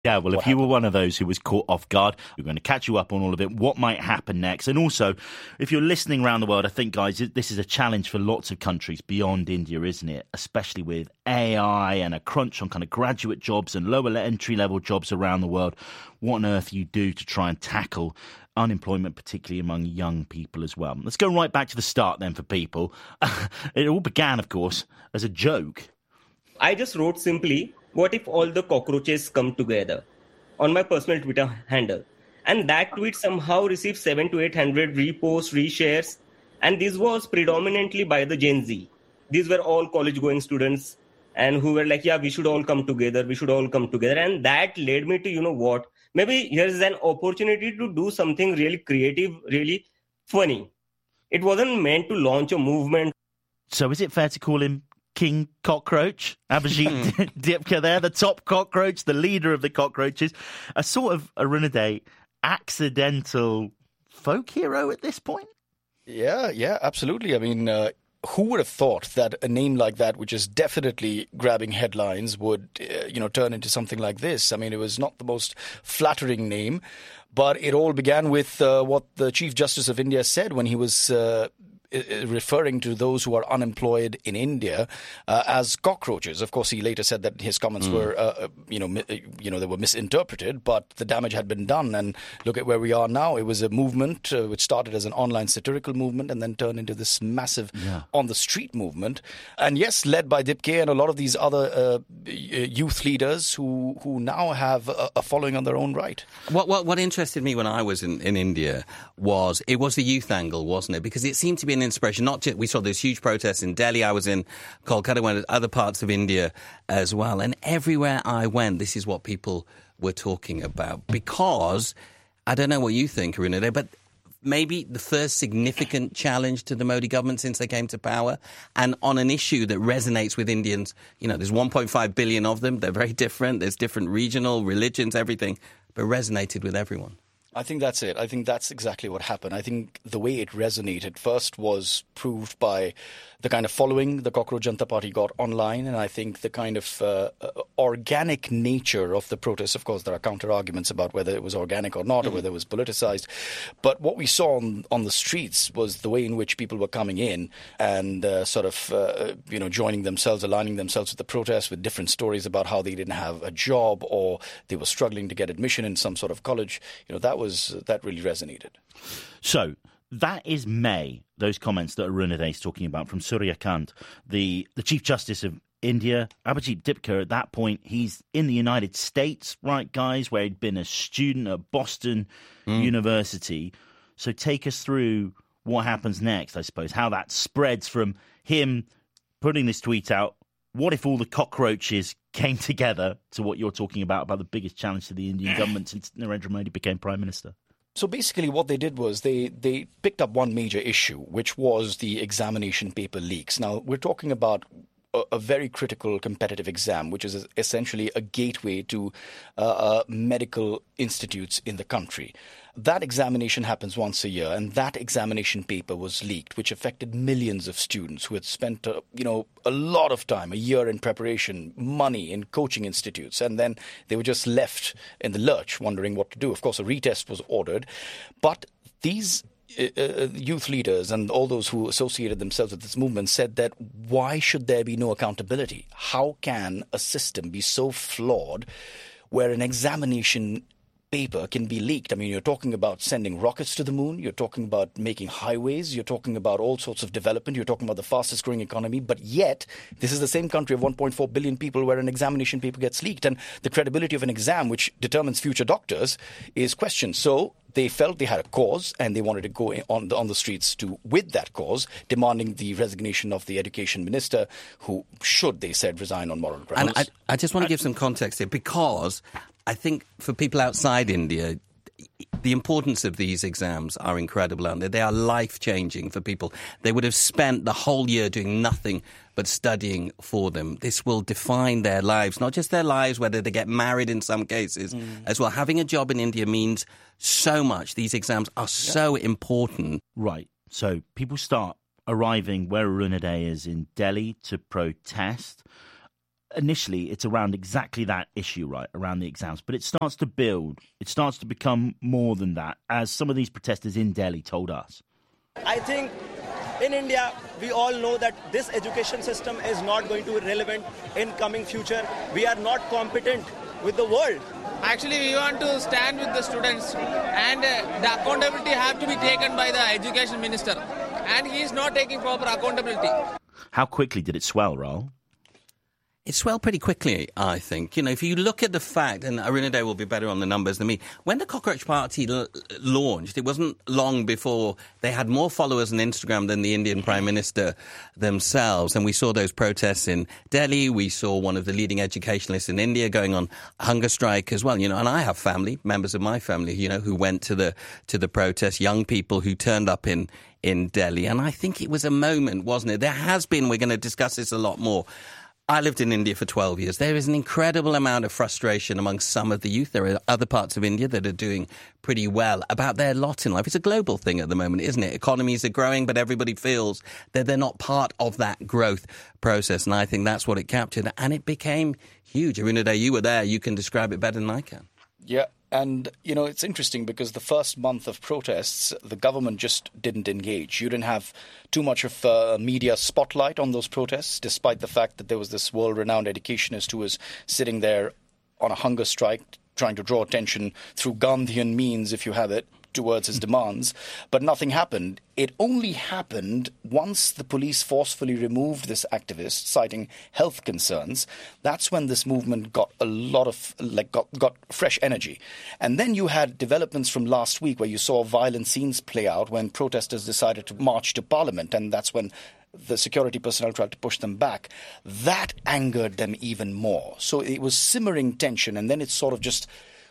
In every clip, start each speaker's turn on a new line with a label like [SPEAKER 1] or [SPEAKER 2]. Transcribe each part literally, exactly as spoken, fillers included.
[SPEAKER 1] Yeah, well, if you were one of those who was caught off guard, we're going to catch you up on all of it, what might happen next. And also, if you're listening around the world, I think, guys, this is a challenge for lots of countries beyond India, isn't it? Especially with A I and a crunch on kind of graduate jobs and lower entry-level jobs around the world. What on earth you do to try and tackle unemployment, particularly among young people as well. Let's go right back to the start then for people. It all began, of course, as a joke.
[SPEAKER 2] I just wrote simply, what if all the cockroaches come together, on my personal Twitter handle. And that tweet somehow received seven to eight hundred reposts, reshares. And this was predominantly by the Gen Z. These were all college-going students and who were like, yeah, we should all come together. We should all come together. And that led me to, you know what, maybe here's an opportunity to do something really creative, really funny. It wasn't meant to launch a movement.
[SPEAKER 1] So is it fair to call him King Cockroach? Abhijit Dipka there, the top cockroach, the leader of the cockroaches, a sort of Arunaday accidental folk hero at this point?
[SPEAKER 3] Yeah, yeah, absolutely. I mean, uh, who would have thought that a name like that, which is definitely grabbing headlines, would, uh, you know, turn into something like this? I mean, it was not the most flattering name, but it all began with uh, what the Chief Justice of India said when he was uh, referring to those who are unemployed in India uh, as cockroaches. Of course, he later said that his comments mm. were, uh, you know, mi- you know, they were misinterpreted, but the damage had been done. And look at where we are now. It was a movement uh, which started as an online satirical movement and then turned into this massive yeah. on-the-street movement. And yes, led by Dipke and a lot of these other uh, youth leaders who who now have a, a following on their own right.
[SPEAKER 4] What, what what interested me when I was in, in India was it was the youth angle, wasn't it? Because it seemed to be an inspiration. Not just, we saw those huge protests in Delhi. I was in Kolkata, went to other parts of India as well. And everywhere I went, this is what people were talking about. Because, I don't know what you think, Aruna, but maybe the first significant challenge to the Modi government since they came to power, and on an issue that resonates with Indians. You know, there's one point five billion of them. They're very different. There's different regional, religions, everything, but resonated with everyone.
[SPEAKER 3] I think that's it. I think that's exactly what happened. I think the way it resonated first was proved by the kind of following the Cockroach Janata Party got online, and I think the kind of uh, uh, organic nature of the protests. Of course, there are counter-arguments about whether it was organic or not, mm-hmm. or whether it was politicized. But what we saw on, on the streets was the way in which people were coming in and uh, sort of, uh, you know, joining themselves, aligning themselves with the protests with different stories about how they didn't have a job or they were struggling to get admission in some sort of college. You know, that was that really resonated.
[SPEAKER 1] So that is May, those comments that Arunaday is talking about from Surya Kant, the, the Chief Justice of India. Abhijit Dipka, at that point, he's in the United States, right, guys, where he'd been a student at Boston mm. University. So take us through what happens next, I suppose, how that spreads from him putting this tweet out. What if all the cockroaches came together to what you're talking about, about the biggest challenge to the Indian government since Narendra Modi became Prime Minister?
[SPEAKER 3] So basically what they did was they, they picked up one major issue, which was the examination paper leaks. Now, we're talking about a, a very critical competitive exam, which is essentially a gateway to uh, uh, medical institutes in the country. That examination happens once a year, and that examination paper was leaked, which affected millions of students who had spent, uh, you know, a lot of time, a year in preparation, money in coaching institutes, and then they were just left in the lurch, wondering what to do. Of course, a retest was ordered, but these uh, youth leaders and all those who associated themselves with this movement said that why should there be no accountability? How can a system be so flawed where an examination paper can be leaked? I mean, you're talking about sending rockets to the moon, you're talking about making highways, you're talking about all sorts of development, you're talking about the fastest growing economy, but yet this is the same country of one point four billion people where an examination paper gets leaked, and the credibility of an exam, which determines future doctors, is questioned. So they felt they had a cause, and they wanted to go on the, on the streets to with that cause, demanding the resignation of the education minister, who should, they said, resign on moral grounds.
[SPEAKER 4] And I, I just want to give some context here, because I think for people outside India, the importance of these exams are incredible, aren't they? They are life-changing for people. They would have spent the whole year doing nothing but studying for them. This will define their lives, not just their lives, whether they get married in some cases mm. as well. Having a job in India means so much. These exams are so yeah. important.
[SPEAKER 1] Right. So people start arriving where Arunaday is in Delhi to protest. initially it's around exactly that issue, right, around the exams, but it starts to build. It starts to become more than that, as some of these protesters in Delhi told us.
[SPEAKER 5] I think in India, we all know that this education system is not going to be relevant in coming future. We are not competent with the world.
[SPEAKER 6] Actually, we want to stand with the students, and uh, the accountability have to be taken by the education minister, and he is not taking proper accountability.
[SPEAKER 1] How quickly did it swell, Rahul?
[SPEAKER 4] It swelled pretty quickly, I think. You know, if you look at the fact, and Arunadhay will be better on the numbers than me, when the Cockroach Party l- launched, it wasn't long before they had more followers on Instagram than the Indian Prime Minister themselves. And we saw those protests in Delhi. We saw one of the leading educationalists in India going on hunger strike as well. You know, and I have family, members of my family, you know, who went to the to the protests, young people who turned up in in Delhi. And I think it was a moment, wasn't it? There has been, we're going to discuss this a lot more. I lived in India for twelve years. There is an incredible amount of frustration among some of the youth. There are other parts of India that are doing pretty well about their lot in life. It's a global thing at the moment, isn't it? Economies are growing, but everybody feels that they're not part of that growth process. And I think that's what it captured. And it became huge. Arunadhay, you were there. You can describe it better than I can.
[SPEAKER 3] Yeah. And, you know, it's interesting because the first month of protests, the government just didn't engage. You didn't have too much of a media spotlight on those protests, despite the fact that there was this world-renowned educationist who was sitting there on a hunger strike, trying to draw attention through Gandhian means, if you have it, towards his demands. But nothing happened. It only happened once the police forcefully removed this activist, citing health concerns. That's when this movement got a lot of, like, got, got fresh energy. And then you had developments from last week where you saw violent scenes play out when protesters decided to march to Parliament. And that's when the security personnel tried to push them back. That angered them even more. So it was simmering tension, and then it sort of just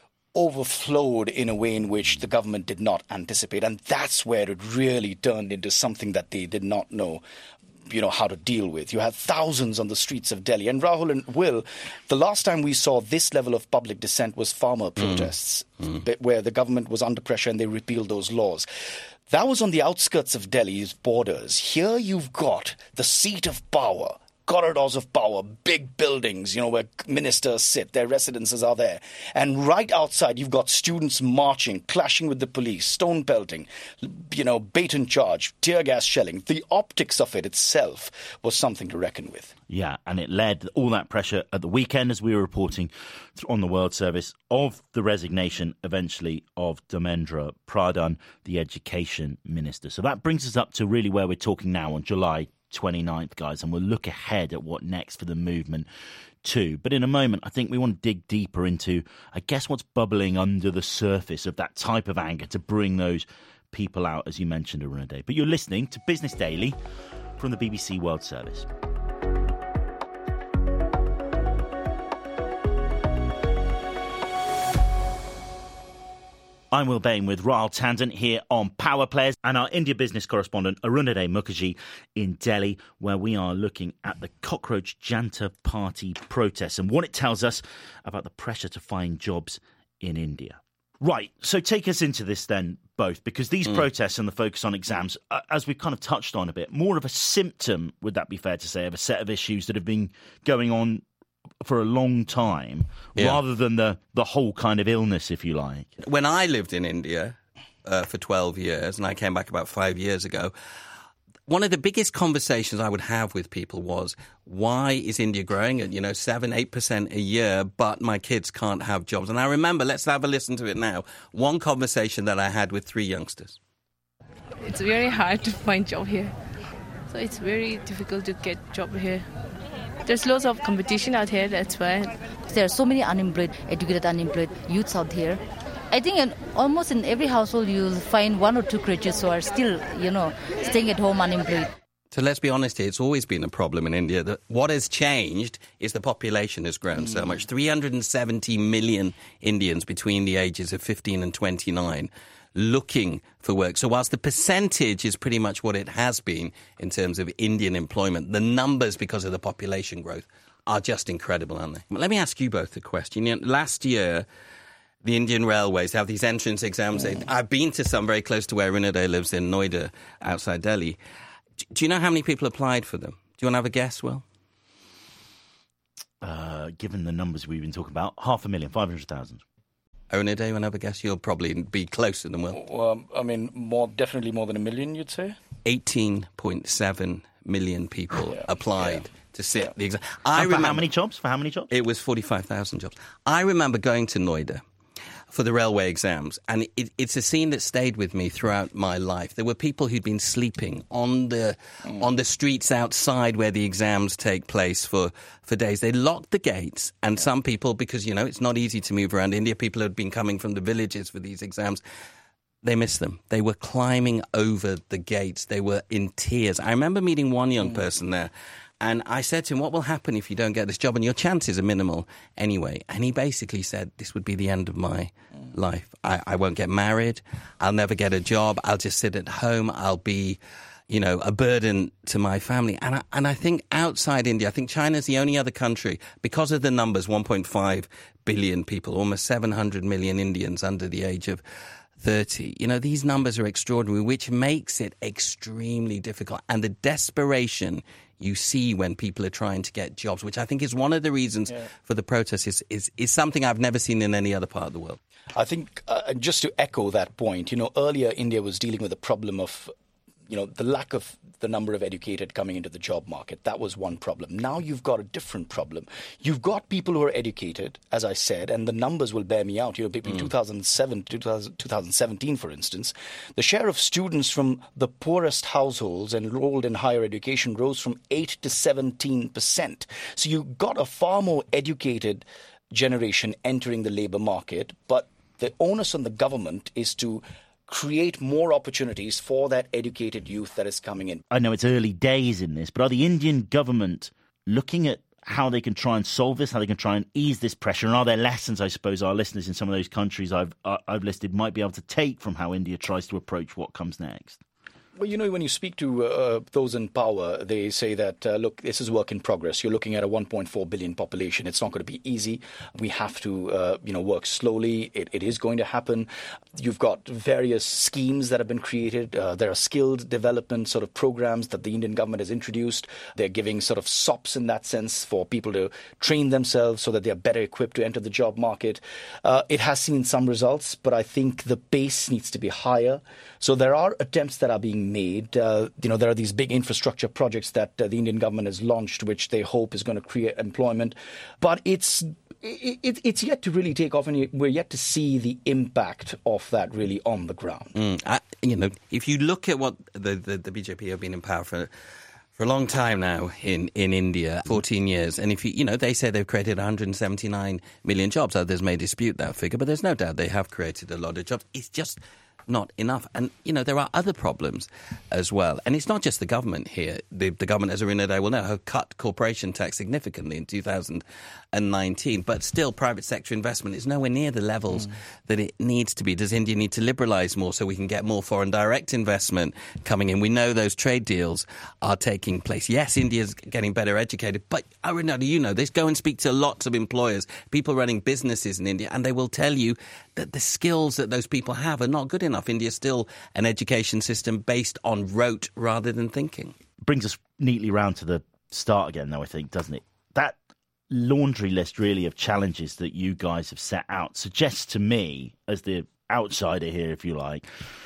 [SPEAKER 3] overflowed in a way in which the government did not anticipate. And that's where it really turned into something that they did not know, you know, how to deal with. You had thousands on the streets of Delhi. And Rahul and Will, the last time we saw this level of public dissent was farmer protests, mm. Mm. where the government was under pressure and they repealed those laws. That was on the outskirts of Delhi's borders. Here you've got the seat of power, corridors of power, big buildings, you know, where ministers sit, their residences are there. And right outside, you've got students marching, clashing with the police, stone pelting, you know, bait and charge, tear gas shelling. The optics of it itself was something to reckon with.
[SPEAKER 1] Yeah, and it led all that pressure at the weekend, as we were reporting on the World Service, of the resignation, eventually, of Dharmendra Pradhan, the education minister. So that brings us up to really where we're talking now on July twenty-ninth, guys, and we'll look ahead at what next for the movement too. But in a moment, I think we want to dig deeper into, I guess, what's bubbling under the surface of that type of anger to bring those people out, as you mentioned, Arunadhay. But you're listening to Business Daily from the B B C World Service. I'm Will Bain with Rahul Tandon here on Power Players and our India business correspondent Arunadhay Mukherjee in Delhi, where we are looking at the Cockroach Janta Party protests and what it tells us about the pressure to find jobs in India. Right, so take us into this then, both, because these mm. protests and the focus on exams, uh, as we've kind of touched on a bit, more of a symptom, would that be fair to say, of a set of issues that have been going on for a long time, yeah. rather than the, the whole kind of illness, if you like.
[SPEAKER 4] When I lived in India uh, for twelve years, and I came back about five years ago, one of the biggest conversations I would have with people was, why is India growing at, you know, seven, eight percent a year, but my kids can't have jobs? And I remember, let's have a listen to it now, one conversation that I had with three youngsters.
[SPEAKER 7] It's very hard to find job here. So it's very difficult to get job here. There's lots of competition out here, that's why.
[SPEAKER 8] There are so many unemployed, educated unemployed youths out here. I think in, almost in every household you'll find one or two creatures who are still, you know, staying at home unemployed.
[SPEAKER 4] So let's be honest here, it's always been a problem in India. That what has changed is the population has grown mm. so much. three hundred seventy million Indians between the ages of fifteen and twenty-nine looking for work. So whilst the percentage is pretty much what it has been in terms of Indian employment, the numbers, because of the population growth, are just incredible, aren't they? But let me ask you both a question. You know, last year, the Indian Railways have these entrance exams. Mm. I've been to some very close to where Arunadhay lives in Noida, outside Delhi. Do you know how many people applied for them? Do you want to have a guess, Will?
[SPEAKER 1] uh, given the numbers we've been talking about, half a million, five hundred thousand.
[SPEAKER 4] Arunadhay, you want to have a guess? You'll probably be closer than Will.
[SPEAKER 3] Well, I mean, more definitely more than a million, you'd say?
[SPEAKER 4] eighteen point seven million people
[SPEAKER 3] yeah.
[SPEAKER 4] applied
[SPEAKER 3] yeah.
[SPEAKER 4] to sit
[SPEAKER 3] yeah.
[SPEAKER 4] the exam.
[SPEAKER 1] I remember, for how many jobs? For how many jobs?
[SPEAKER 4] It was forty-five thousand jobs. I remember going to Noida for the railway exams, and it, it's a scene that stayed with me throughout my life. There were people who'd been sleeping on the mm. on the streets outside where the exams take place for, for days. They locked the gates, and yeah. some people, because, you know, it's not easy to move around India, people had been coming from the villages for these exams. They missed them. They were climbing over the gates. They were in tears. I remember meeting one young mm. person there, and I said to him, what will happen if you don't get this job? And your chances are minimal anyway. And he basically said, this would be the end of my mm. life. I, I won't get married. I'll never get a job. I'll just sit at home. I'll be, you know, a burden to my family. And I, and I think outside India, I think China's the only other country, because of the numbers, one point five billion people, almost seven hundred million Indians under the age of thirty. You know, these numbers are extraordinary, which makes it extremely difficult. And the desperation you see when people are trying to get jobs, which I think is one of the reasons yeah. for the protests, is, is, is something I've never seen in any other part of the world.
[SPEAKER 3] I think, uh, just to echo that point, you know, earlier India was dealing with a problem of, you know, the lack of the number of educated coming into the job market. That was one problem. Now you've got a different problem. You've got people who are educated, as I said, and the numbers will bear me out. You know, between mm. two thousand seven to two thousand seventeen, for instance, the share of students from the poorest households enrolled in higher education rose from eight to seventeen percent. So you've got a far more educated generation entering the labour market, but the onus on the government is to create more opportunities for that educated youth that is coming in.
[SPEAKER 1] I know it's early days in this, but are the Indian government looking at how they can try and solve this, how they can try and ease this pressure? And are there lessons, I suppose, our listeners in some of those countries I've uh, I've listed might be able to take from how India tries to approach what comes next?
[SPEAKER 3] Well, you know, when you speak to uh, those in power, they say that, uh, look, this is work in progress. You're looking at a one point four billion population. It's not going to be easy. We have to, uh, you know, work slowly. It, it is going to happen. You've got various schemes that have been created. Uh, there are skilled development sort of programs that the Indian government has introduced. They're giving sort of S O Ps in that sense for people to train themselves so that they're better equipped to enter the job market. Uh, it has seen some results, but I think the pace needs to be higher. So there are attempts that are being made. Uh, you know, there are these big infrastructure projects that uh, the Indian government has launched, which they hope is going to create employment. But it's it, it, it's yet to really take off, and we're yet to see the impact of that really on the ground.
[SPEAKER 4] Mm, I, you know, if you look at what the, the, the B J P have been in power for for a long time now in, in India, fourteen years, and if you, you know, they say they've created one hundred seventy-nine million jobs. Others may dispute that figure, but there's no doubt they have created a lot of jobs. It's just not enough. And, you know, there are other problems as well. And it's not just the government here. The, the government, as Arunadhay will know, have cut corporation tax significantly in two thousand nineteen. But still, private sector investment is nowhere near the levels mm. that it needs to be. Does India need to liberalise more so we can get more foreign direct investment coming in? We know those trade deals are taking place. Yes, India's getting better educated. But, Arunadhay, you know this. Go and speak to lots of employers, people running businesses in India, and they will tell you that the skills that those people have are not good enough. India's still an education system based on rote rather than thinking.
[SPEAKER 1] Brings us neatly round to the start again, though, I think, doesn't it? That laundry list, really, of challenges that you guys have set out suggests to me, as the outsider here, if you like,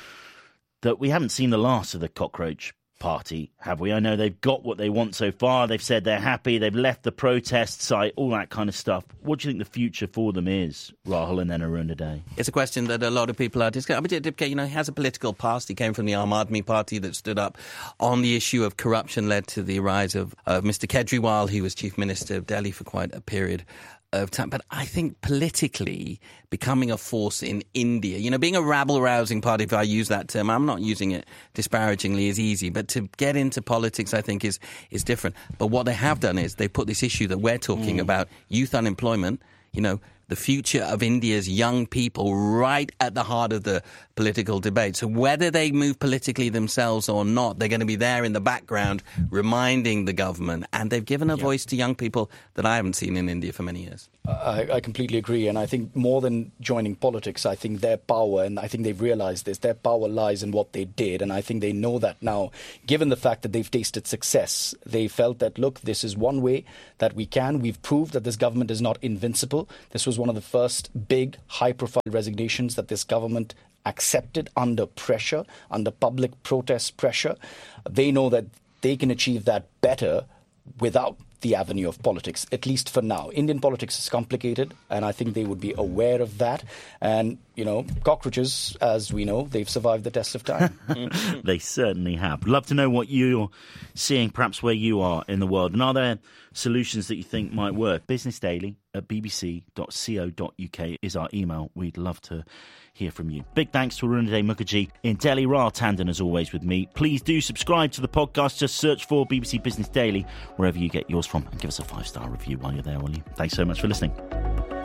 [SPEAKER 1] that we haven't seen the last of the cockroach party, have we? I know they've got what they want so far. They've said they're happy. They've left the protest site, all that kind of stuff. What do you think the future for them is, Rahul and then Arunadhay?
[SPEAKER 4] It's a question that a lot of people are discussing. Abhijit Dipke, you know, he has a political past. He came from the Aam Aadmi Party that stood up on the issue of corruption, led to the rise of, of Mister Kejriwal. He was Chief Minister of Delhi for quite a period of time. But I think politically becoming a force in India, you know, being a rabble-rousing party, if I use that term, I'm not using it disparagingly, is easy. But to get into politics, I think, is is different. But what they have done is they put this issue that we're talking mm. about, youth unemployment, you know, the future of India's young people right at the heart of the political debate. So whether they move politically themselves or not, they're going to be there in the background reminding the government. And they've given a yeah. voice to young people that I haven't seen in India for many years.
[SPEAKER 3] I, I completely agree. And I think more than joining politics, I think their power, and I think they've realized this, their power lies in what they did. And I think they know that now, given the fact that they've tasted success. They felt that, look, this is one way that we can. We've proved that this government is not invincible. This was one of the first big, high-profile resignations that this government accepted under pressure, under public protest pressure. They know that they can achieve that better without the avenue of politics, at least for now. Indian politics is complicated, and I think they would be aware of that. And, you know, cockroaches, as we know, they've survived the test of time.
[SPEAKER 1] They certainly have. Love to know what you're seeing, perhaps where you are in the world. And are there solutions that you think might work? Business Daily at b b c dot co dot u k is our email. We'd love to hear from you. Big thanks to Arunaday Mukherjee in Delhi. Ra Tandon, as always, with me. Please do subscribe to the podcast. Just search for B B C Business Daily wherever you get yours from, and give us a five-star review while you're there, will you? Thanks so much for listening.